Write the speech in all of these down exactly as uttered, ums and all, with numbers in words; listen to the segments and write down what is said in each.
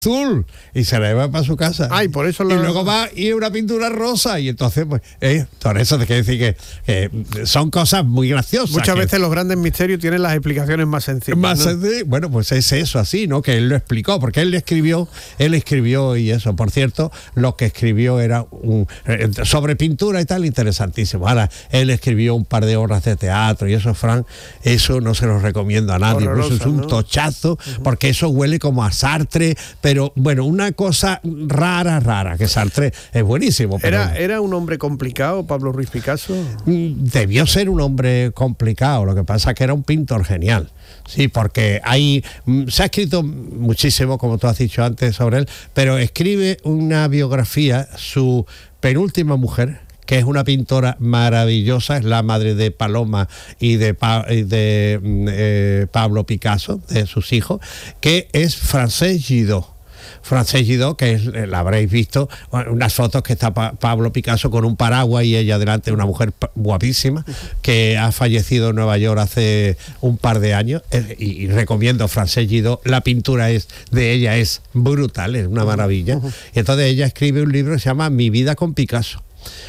azul y se la lleva para su casa. Ay, por eso lo... Y luego va y una pintura rosa y entonces pues eh, por eso te quiero decir que eh, son cosas muy graciosas. Muchas que, veces los grandes misterios tienen las explicaciones más sencillas. Más ¿no? sencillas. Bueno, pues es eso así, ¿no? Que él lo explicó, porque él le escribió, él escribió y eso, por cierto, lo que escribió era un, eh, sobre pintura y tal, interesantísimo. Ahora, él escribió un par de obras de teatro y eso, Fran, eso no se lo recomiendo a nadie, Horroroso, eso es un ¿no? tochazo, uh-huh. porque eso huele como a Sartre, pero bueno, una cosa rara, rara, que Sartre es buenísimo. Pero ¿Era, ¿Era un hombre complicado, Pablo Ruiz Picasso? Debió ser un hombre complicado, lo que pasa es que era un pintor genial. Sí, porque hay, se ha escrito muchísimo, como tú has dicho antes, sobre él, pero escribe una biografía, su penúltima mujer, que es una pintora maravillosa, es la madre de Paloma y de, pa, y de eh, Pablo Picasso, de sus hijos, que es Frances Gidot. Frances Gidot, que es, la habréis visto, unas fotos que está pa Pablo Picasso con un paraguas y ella delante, una mujer guapísima, que ha fallecido en Nueva York hace un par de años, eh, y, y recomiendo Frances Gidot, la pintura es de ella es brutal, es una maravilla, y entonces ella escribe un libro que se llama Mi vida con Picasso.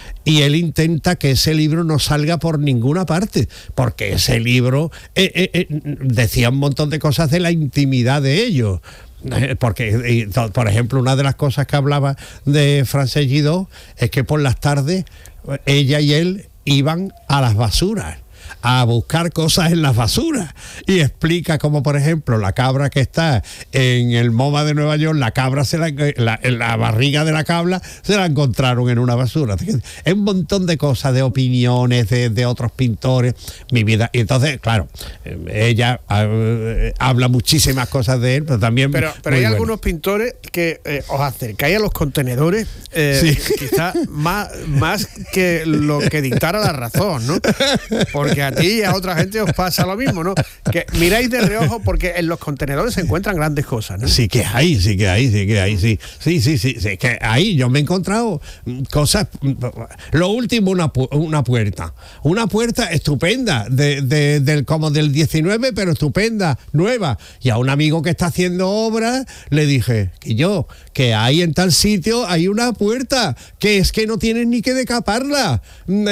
Y él intenta que ese libro no salga por ninguna parte, porque ese libro eh, eh, eh, decía un montón de cosas de la intimidad de ellos. Porque, por ejemplo, una de las cosas que hablaba de Frances Gidot es que por las tardes ella y él iban a las basuras a buscar cosas en las basuras y explica como, por ejemplo, la cabra que está en el MoMA de Nueva York, la cabra se la, la, la barriga de la cabra se la encontraron en una basura. Es un montón de cosas, de opiniones de, de otros pintores, mi vida. Y entonces, claro, ella eh, habla muchísimas cosas de él, pero también pero, pero hay bueno. algunos pintores que eh, os acercáis a los contenedores eh, sí. quizás más, más que lo que dictara la razón, ¿no? Porque a ti y a otra gente os pasa lo mismo, ¿no? Que miráis de reojo porque en los contenedores se encuentran grandes cosas, ¿no? Sí que hay, sí que hay, sí que hay, sí. Sí, sí, sí, sí, que ahí yo me he encontrado cosas. Lo último, una, una puerta. Una puerta estupenda, de, de, del, como del diecinueve, pero estupenda, nueva. Y a un amigo que está haciendo obras le dije, que yo, que hay en tal sitio, hay una puerta, que es que no tienes ni que decaparla.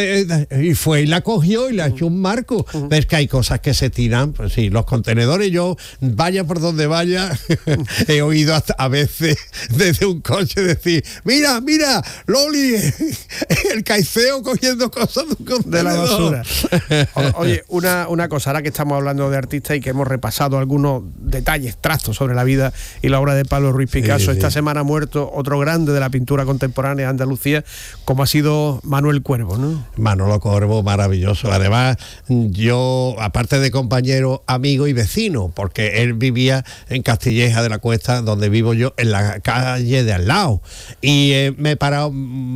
Y fue y la cogió y le echó un marco. Uh-huh. Ves que hay cosas que se tiran, pues sí, los contenedores, yo vaya por donde vaya, he oído hasta a veces desde un coche decir, mira, mira, Loli, el caiceo cogiendo cosas de la basura. O, oye, una, una cosa, ahora que estamos hablando de artistas y que hemos repasado algunos detalles, trastos sobre la vida y la obra de Pablo Ruiz Picasso, sí, sí. Esta semana ha muerto otro grande de la pintura contemporánea de Andalucía, como ha sido Manuel Cuervo, ¿no? Manolo Cuervo, maravilloso. Además, yo, aparte de compañero, amigo y vecino, porque él vivía en Castilleja de la Cuesta, donde vivo yo, en la calle de al lado. Y eh, me he parado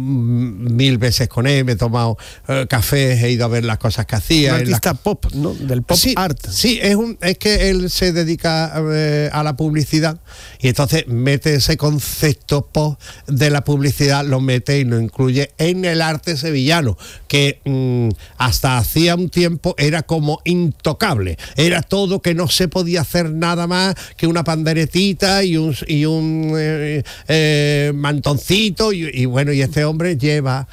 mil veces con él, me he tomado eh, cafés, he ido a ver las cosas que hacía. Un artista la... pop, ¿no? Del pop sí, art. Sí, es, un, es que él se dedica eh, a la publicidad y entonces mete ese concepto pop de la publicidad, lo mete y lo incluye en el arte sevillano, que mmm, hasta hacía un tiempo era como intocable, era todo que no se podía hacer nada más que una panderetita y un, y un eh, eh, mantoncito y, y bueno, y este hombre lleva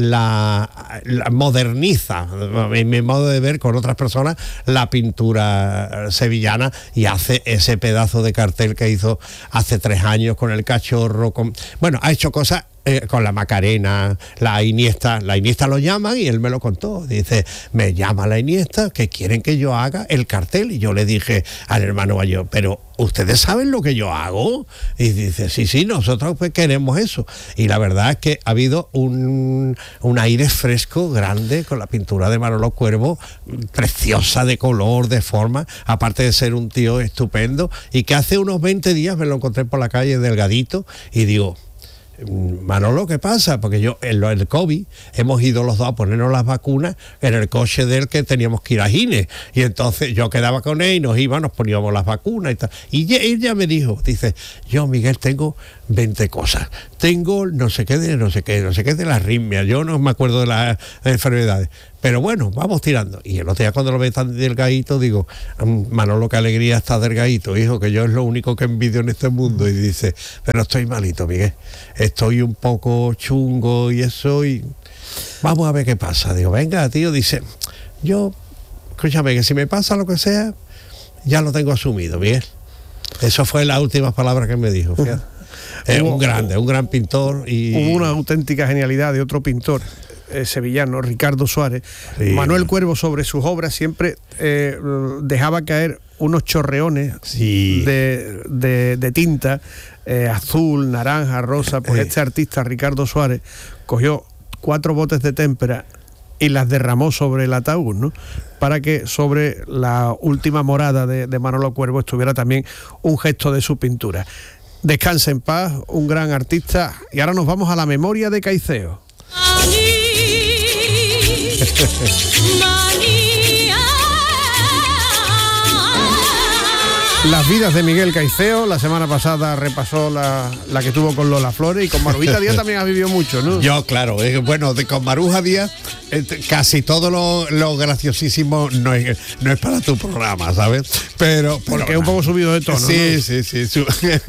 La, la moderniza, en mi modo de ver, con otras personas, la pintura sevillana, y hace ese pedazo de cartel que hizo hace tres años con el cachorro, con, bueno, ha hecho cosas eh, con la Macarena, la Iniesta, la Iniesta lo llaman y él me lo contó, dice, me llama la Iniesta que quieren que yo haga el cartel, y yo le dije al hermano mayor, pero ¿ustedes saben lo que yo hago? Y dice, sí, sí, nosotros pues queremos eso. Y la verdad es que ha habido un, un aire fresco grande con la pintura de Manolo Cuervo, preciosa de color, de forma, aparte de ser un tío estupendo, y que hace unos veinte días me lo encontré por la calle Delgadito y digo, Manolo, ¿qué pasa? Porque yo, en el COVID, hemos ido los dos a ponernos las vacunas en el coche del que teníamos que ir a Gines. Y entonces yo quedaba con él y nos íbamos, nos poníamos las vacunas y tal. Y ella me dijo, dice, yo, Miguel, tengo veinte cosas. Tengo no sé qué de no sé qué, no sé qué de la arritmia. Yo no me acuerdo de las enfermedades. pero bueno, vamos tirando. Y el otro día cuando lo ve tan delgadito, digo, Manolo, qué alegría está delgadito, hijo, que yo es lo único que envidio en este mundo. Y dice, pero estoy malito, Miguel, estoy un poco chungo y eso, y vamos a ver qué pasa. Digo, venga, tío, dice, yo, escúchame, que si me pasa lo que sea, ya lo tengo asumido, Miguel. Eso fue las últimas palabras que me dijo, fíjate. Es un grande, un gran pintor. Y hubo una auténtica genialidad de otro pintor eh, sevillano, Ricardo Suárez. Sí. Manuel Cuervo, sobre sus obras siempre eh, dejaba caer unos chorreones sí. de, de, de tinta eh, azul, naranja, rosa. Pues eh. este artista, Ricardo Suárez, cogió cuatro botes de témpera y las derramó sobre el ataúd, ¿no? Para que sobre la última morada de, de Manolo Cuervo estuviera también un gesto de su pintura. Descanse en paz, un gran artista. Y ahora nos vamos a la memoria de Caicedo. Las vidas de Miguel Caicedo. La semana pasada repasó la, la que tuvo con Lola Flores, y con Marujita Díaz también ha vivido mucho, ¿no? Yo, claro, eh, bueno, de, con Maruja Díaz eh, casi todo lo, lo graciosísimo no es, no es para tu programa, ¿sabes? Pero, pero porque es un poco subido de tono, sí, ¿no? Sí, sí, sí.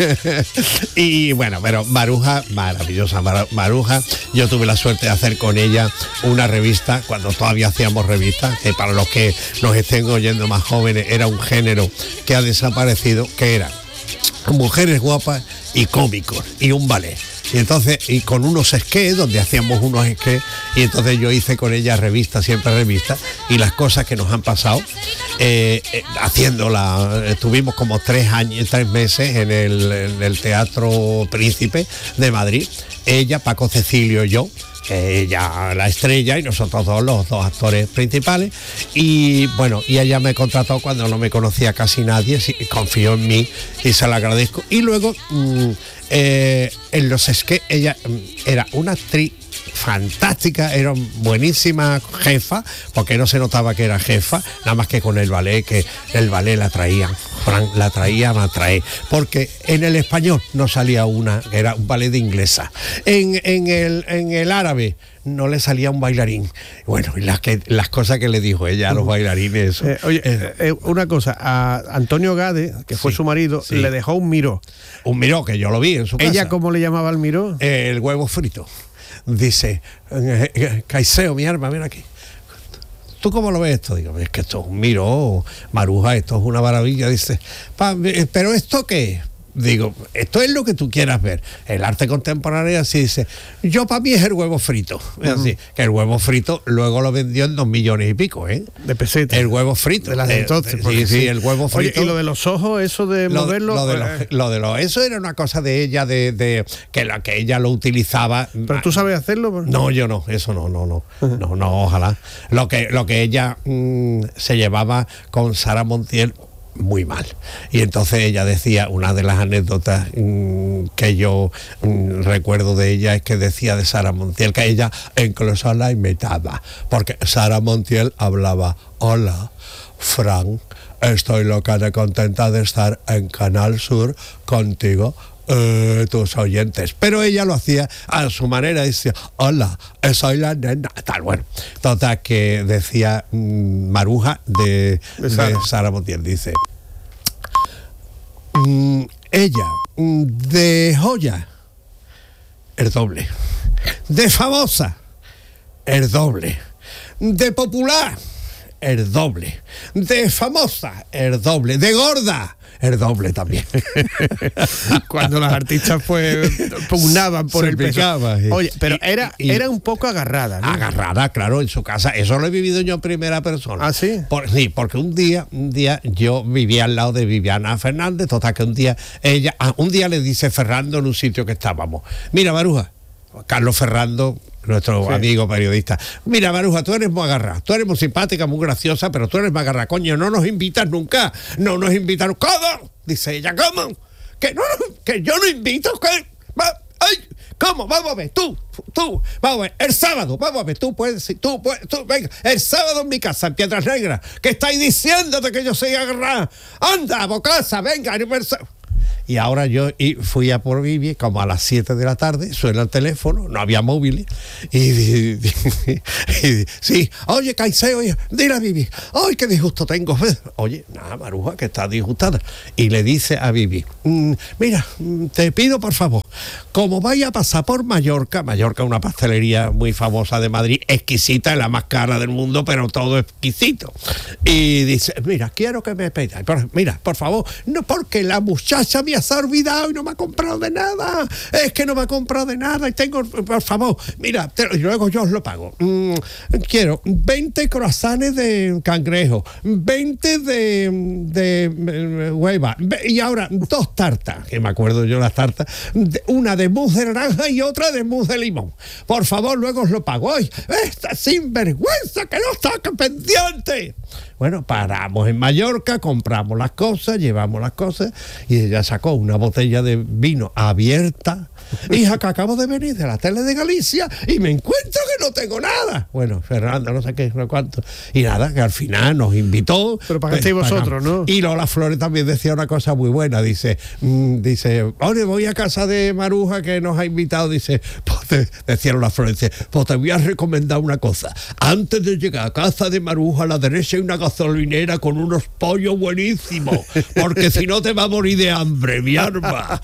Y bueno, pero Maruja, maravillosa, Mar, Maruja, yo tuve la suerte de hacer con ella una revista, cuando todavía hacíamos revistas, que para los que nos estén oyendo más jóvenes, era un género que ha desaparecido, que eran mujeres guapas y cómicos y un ballet. Y entonces, y con unos sketches, donde hacíamos unos sketches, y entonces yo hice con ella revistas, siempre revistas, y las cosas que nos han pasado, eh, eh, haciéndola, estuvimos como tres años, tres meses en el, en el Teatro Príncipe de Madrid, ella, Paco Cecilio y yo, ella la estrella y nosotros dos los dos actores principales. Y bueno, y ella me contrató cuando no me conocía casi nadie, sí, confió en mí y se lo agradezco. Y luego mmm, eh, en los sketches ella mmm, era una actriz fantástica, era buenísima jefa, porque no se notaba que era jefa, nada más que con el ballet, que el ballet la traía, Fran, la traía a traer, porque en el español no salía una, que era un ballet de inglesa, en, en, el, en el árabe no le salía un bailarín. Bueno, y las, que, las cosas que le dijo ella a los bailarines. Eso. Eh, oye, eh, eh, una cosa, a Antonio Gade, que fue sí, su marido, sí. le dejó un miró. Un miró, que yo lo vi en su casa. ¿Ella cómo le llamaba al miró? Eh, el huevo frito. Dice, Caicedo, mi arma, mira aquí. ¿Tú cómo lo ves esto? Digo, es que esto es un miró, Maruja, esto es una maravilla. Dice, ¿pero esto qué es? Digo, esto es lo que tú quieras ver. El arte contemporáneo así dice, yo para mí es el huevo frito. Es uh-huh. así, que el huevo frito luego lo vendió en dos millones y pico, ¿eh? De pesetas. El huevo frito. De las de entonces. Eh, sí, sí, sí, el huevo frito. Oye, y lo de los ojos, eso de lo, moverlo. Lo de, los, eh. lo de los, eso era una cosa de ella, de, de que la que ella lo utilizaba. ¿Pero tú sabes hacerlo? No, yo no, eso no, no, no. Uh-huh. No, no, ojalá. Lo que, lo que ella mmm, se llevaba con Sara Montiel, muy mal. Y entonces ella decía, una de las anécdotas mmm, que yo mmm, recuerdo de ella es que decía de Sara Montiel que ella incluso la imitaba, porque Sara Montiel hablaba, hola, Fran, estoy loca de contenta de estar en Canal Sur contigo, Eh, tus oyentes, pero ella lo hacía a su manera, decía, hola, soy la nena, tal, bueno, total, que decía mmm, Maruja de, de, Sara. de Sara Montiel, dice, mmm, ella mmm, de joya, el doble, de famosa, el doble, de popular, el doble, de famosa, el doble, de gorda, el doble también. Cuando las artistas pues pugnaban por se el peso. Sí. Oye, pero era, y, era un poco agarrada, ¿no? Agarrada, claro, en su casa. Eso lo he vivido yo en primera persona. ¿Ah, sí? Por, sí, porque un día, un día yo vivía al lado de Viviana Fernández, total que un día ella, un día le dice Ferrando en un sitio que estábamos, mira, Maruja, Carlos Ferrando, nuestro sí. amigo periodista, mira, Maruja, tú eres muy agarrada, tú eres muy simpática, muy graciosa, pero tú eres muy agarrada, coño, no nos invitas nunca, no nos invitan, ¿cómo? Dice ella, ¿cómo? Que no, que yo no invito, que, ay, ¿cómo? Vamos a ver, tú, tú, vamos a ver, el sábado, vamos a ver, tú puedes, tú puedes, tú, venga, el sábado en mi casa, en Piedras Negras, que estáis diciéndote que yo soy agarrada, anda, a casa, venga, aniversario. Y ahora yo y fui a por Vivi como a las siete de la tarde, suena el teléfono, no había móviles, y, y, y, y sí, oye, Caicedo, oye, dile a Vivi, ay, qué disgusto tengo. Oye, nada, Maruja, que está disgustada. Y le dice a Vivi, mmm, mira, te pido por favor, como vaya a pasar por Mallorca, Mallorca es una pastelería muy famosa de Madrid, exquisita, es la más cara del mundo, pero todo exquisito. Y dice, mira, quiero que me pidas, mira, por favor, no, porque la muchacha me ha olvidado y no me ha comprado de nada, es que no me ha comprado de nada y tengo, por favor, mira, te, y luego yo os lo pago. Mm, quiero veinte croissants de cangrejo, veinte de, de, de hueva, y ahora dos tartas, que me acuerdo yo las tartas, una de mousse de naranja y otra de mousse de limón. Por favor, luego os lo pago. ¡Ay, esta sinvergüenza que no está pendiente! Bueno, paramos en Mallorca, compramos las cosas, llevamos las cosas y ella sacó una botella de vino abierta. Hija, que acabo de venir de la tele de Galicia y me encuentro que no tengo nada. Bueno, Fernando, no sé qué, no sé cuánto. Y nada, que al final nos invitó. Pero pagasteis pues, vosotros, ¿no? Y Lola Flores también decía una cosa muy buena. Dice, mmm, dice, oye, voy a casa de Maruja que nos ha invitado. Dice, pues te, decía Lola Flores, dice, pues te voy a recomendar una cosa. Antes de llegar a casa de Maruja, a la derecha hay una gasolinera con unos pollos buenísimos, porque si no te va a morir de hambre, mi arma.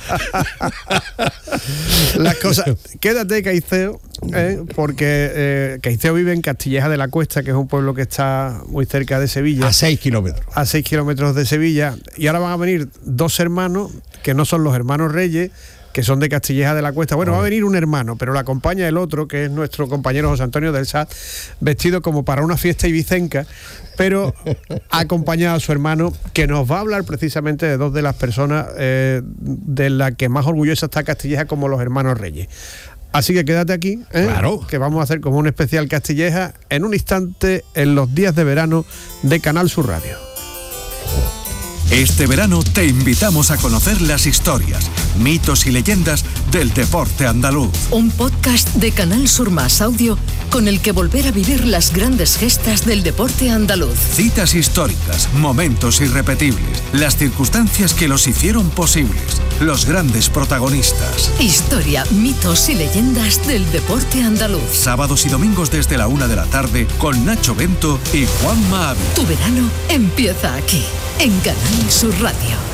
Las cosas, quédate, Caicedo, eh, porque eh, Caicedo vive en Castilleja de la Cuesta, que es un pueblo que está muy cerca de Sevilla. A seis kilómetros. A seis kilómetros de Sevilla. Y ahora van a venir dos hermanos, que no son los hermanos Reyes, que son de Castilleja de la Cuesta. Bueno, va a venir un hermano, pero la acompaña el otro, que es nuestro compañero José Antonio del S A T, vestido como para una fiesta ibicenca, pero acompañado a su hermano, que nos va a hablar precisamente de dos de las personas eh, de las que más orgullosa está Castilleja, como los hermanos Reyes. Así que quédate aquí, ¿eh? Claro. Que vamos a hacer como un especial Castilleja en un instante, en los días de verano de Canal Sur Radio. Este verano te invitamos a conocer las historias, mitos y leyendas del deporte andaluz. Un podcast de Canal Sur Más Audio con el que volver a vivir las grandes gestas del deporte andaluz. Citas históricas, momentos irrepetibles, las circunstancias que los hicieron posibles, los grandes protagonistas. Historia, mitos y leyendas del deporte andaluz. Sábados y domingos desde la una de la tarde con Nacho Bento y Juanma Ávila. Tu verano empieza aquí, en Canal Sur Radio.